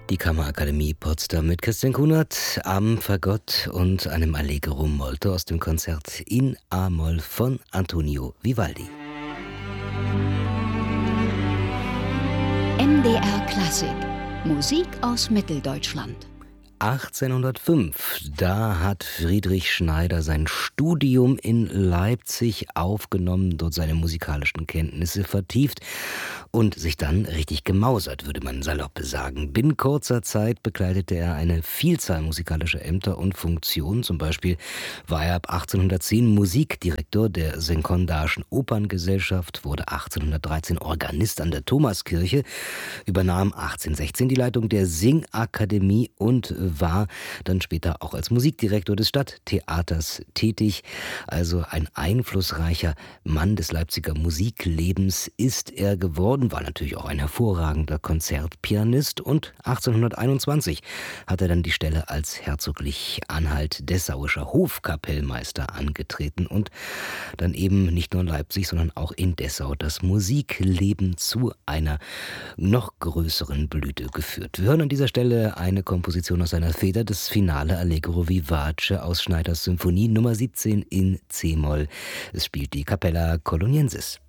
Die Kammerakademie Potsdam mit Christian Kunert am Fagott und einem Allegro molto aus dem Konzert in A-Moll von Antonio Vivaldi. MDR Klassik. Musik aus Mitteldeutschland. 1805, da hat Friedrich Schneider sein Studium in Leipzig aufgenommen, dort seine musikalischen Kenntnisse vertieft und sich dann richtig gemausert, würde man salopp sagen. Binnen kurzer Zeit bekleidete er eine Vielzahl musikalischer Ämter und Funktionen. Zum Beispiel war er ab 1810 Musikdirektor der Senckendarschen Operngesellschaft, wurde 1813 Organist an der Thomaskirche, übernahm 1816 die Leitung der Singakademie und war dann später auch als Musikdirektor des Stadttheaters tätig. Also ein einflussreicher Mann des Leipziger Musiklebens ist er geworden, war natürlich auch ein hervorragender Konzertpianist und 1821 hat er dann die Stelle als herzoglich anhalt-dessauischer Hofkapellmeister angetreten und dann eben nicht nur in Leipzig, sondern auch in Dessau das Musikleben zu einer noch größeren Blüte geführt. Wir hören an dieser Stelle eine Komposition aus seiner Feder, das Finale Allegro Vivace aus Schneiders Symphonie Nummer 17 in C-Moll. Es spielt die Capella Coloniensis.